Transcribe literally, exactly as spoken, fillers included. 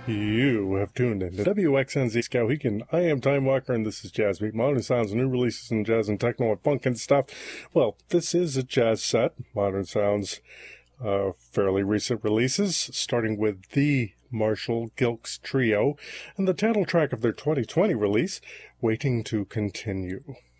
You have tuned in to W X N Z Skowhegan. I am Time Walker, and this is Jazz Beat. Modern sounds, new releases in jazz and techno and funk and stuff. Well, this is a jazz set. Modern sounds, uh, fairly recent releases, starting with the Marshall Gilks Trio and the title track of their twenty twenty release, Waiting to Continue.